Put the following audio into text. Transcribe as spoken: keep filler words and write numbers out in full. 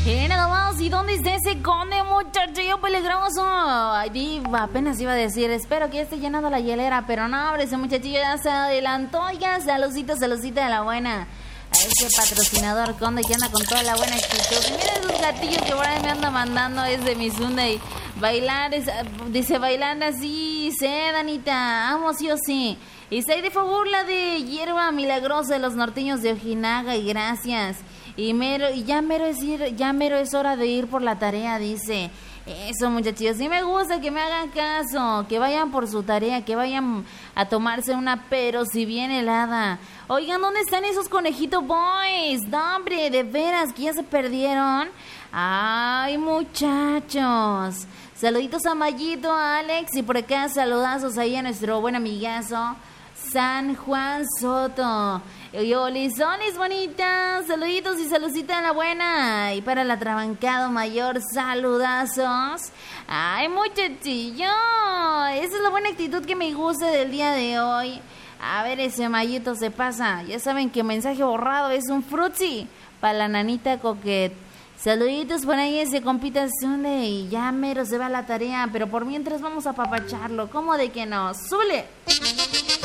Eh, nada más, ¿y dónde está ese conde, muchachillo peligroso? Ay, diva, apenas iba a decir, espero que ya esté llenando la hielera, pero no, hombre, ese muchachillo ya se adelantó. Oiga, saludcita, saludcita de la buena. A ese patrocinador conde que anda con toda la buena actitud. Mira esos gatillos que por ahí me anda mandando, es de mi Sunday. Bailar, es, dice, bailar así, sé, Danita, amo sí o sí. Y se de favor la de hierba milagrosa de los norteños de Ojinaga, y gracias. Y mero, y ya mero es ir, ya mero es hora de ir por la tarea, dice. Eso, muchachos, sí me gusta que me hagan caso, que vayan por su tarea, que vayan a tomarse una pero si bien helada. Oigan, ¿dónde están esos conejitos boys? No, hombre, de veras que ya se perdieron. Ay, muchachos. Saluditos a Mayito, a Alex, y por acá saludazos ahí a nuestro buen amigazo San Juan Soto. Y olizones bonitas, saluditos y saludcita a la buena. Y para el atrabancado mayor, saludazos. Ay, muchachillo, esa es la buena actitud que me gusta del día de hoy. A ver, ese Mayito se pasa. Ya saben que mensaje borrado es un frutzi para la nanita coquet. Saluditos por ahí ese compita Sunday. Y ya mero se va a la tarea, pero por mientras vamos a apapacharlo. ¿Cómo de que no? ¡Súbele!